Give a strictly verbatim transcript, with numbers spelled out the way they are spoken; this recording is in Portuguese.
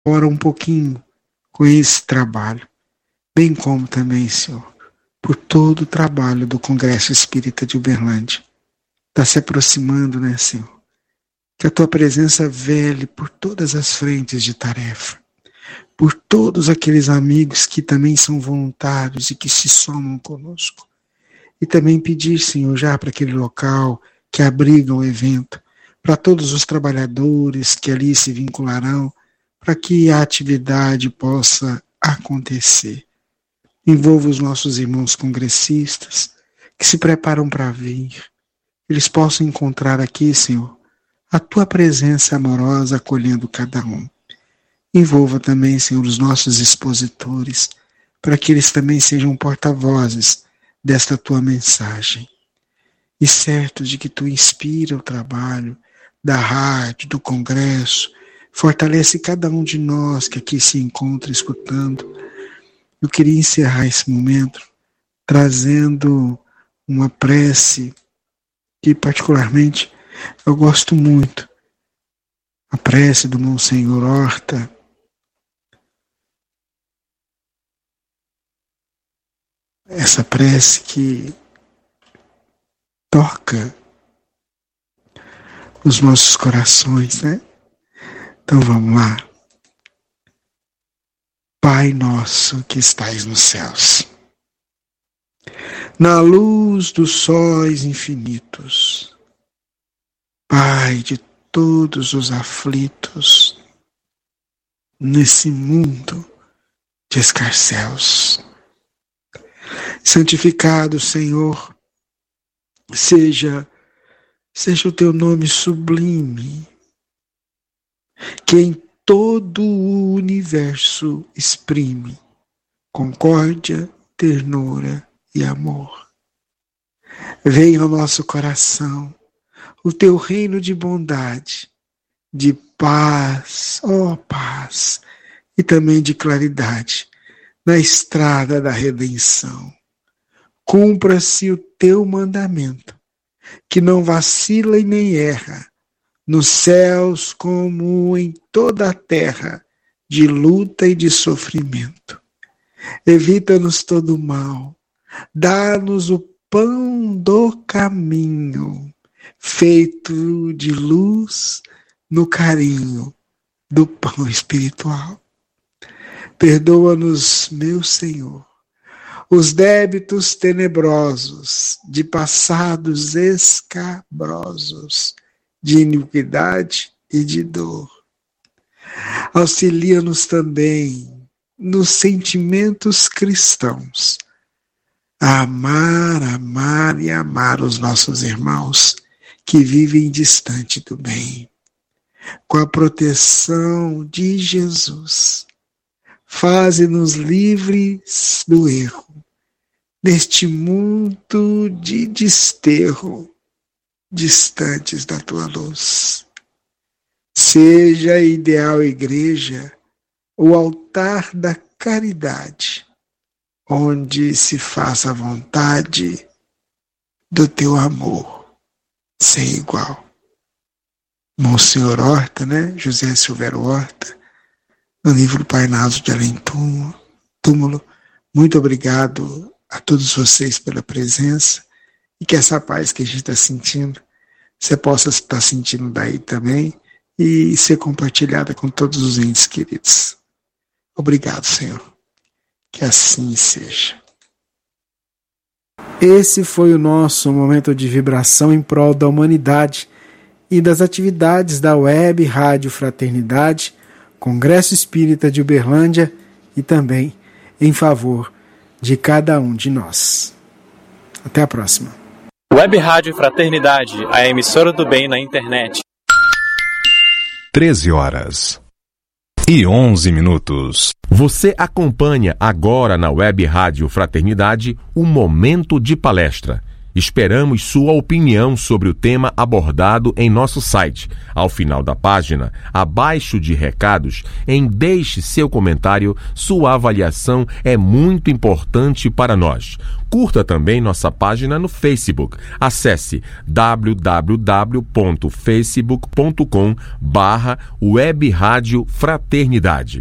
ora um pouquinho com esse trabalho, bem como também, Senhor, por todo o trabalho do Congresso Espírita de Uberlândia. Está se aproximando, né, Senhor? Que a Tua presença vele por todas as frentes de tarefa, por todos aqueles amigos que também são voluntários e que se somam conosco. E também pedir, Senhor, já para aquele local que abriga o evento, para todos os trabalhadores que ali se vincularão, para que a atividade possa acontecer. Envolva os nossos irmãos congressistas que se preparam para vir. Eles possam encontrar aqui, Senhor, a Tua presença amorosa acolhendo cada um. Envolva também, Senhor, os nossos expositores, para que eles também sejam porta-vozes desta Tua mensagem. E certo de que Tu inspira o trabalho da rádio, do congresso, fortalece cada um de nós que aqui se encontra escutando. Eu queria encerrar esse momento trazendo uma prece que particularmente eu gosto muito. A prece do Monsenhor Horta. Essa prece que toca os nossos corações, né? Então vamos lá. Pai nosso que estais nos céus, na luz dos sóis infinitos, Pai de todos os aflitos, nesse mundo de escarcéus, santificado, Senhor, seja, seja o Teu nome sublime, que em todo o universo exprime concórdia, ternura e amor. Venha ao nosso coração o Teu reino de bondade, de paz, ó paz, e também de claridade na estrada da redenção. Cumpra-se o Teu mandamento, que não vacila e nem erra, nos céus como em toda a terra, de luta e de sofrimento. Evita-nos todo mal, dá-nos o pão do caminho, feito de luz no carinho do pão espiritual. Perdoa-nos, meu Senhor, os débitos tenebrosos de passados escabrosos, de iniquidade e de dor. Auxilia-nos também nos sentimentos cristãos, a amar, amar e amar os nossos irmãos que vivem distante do bem. Com a proteção de Jesus, faze-nos livres do erro, neste mundo de desterro, distantes da Tua luz. Seja a ideal igreja o altar da caridade, onde se faça a vontade do Teu amor sem igual. Monsenhor Horta, né? José Silvério Horta, no livro Parnaso de Além Túmulo. Muito obrigado a todos vocês pela presença, e que essa paz que a gente está sentindo, você possa estar sentindo daí também e ser compartilhada com todos os entes queridos. Obrigado, Senhor. Que assim seja. Esse foi o nosso momento de vibração em prol da humanidade e das atividades da Web Rádio Fraternidade, Congresso Espírita de Uberlândia, e também em favor de cada um de nós. Até a próxima. Web Rádio Fraternidade, a emissora do bem na internet. treze horas e onze minutos. Você acompanha agora na Web Rádio Fraternidade o Momento de Palestra. Esperamos sua opinião sobre o tema abordado em nosso site. Ao final da página, abaixo de recados, em deixe seu comentário, sua avaliação é muito importante para nós. Curta também nossa página no Facebook. Acesse w w w ponto facebook ponto com barra web rádio fraternidade.